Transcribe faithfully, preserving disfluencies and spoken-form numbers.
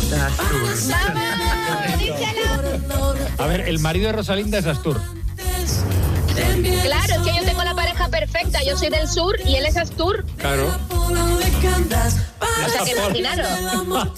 A ver, el marido de Rosalinda es Astur. Claro, es que yo tengo la pareja perfecta. Yo soy del sur y él es Astur. Claro. O sea, que imaginaros.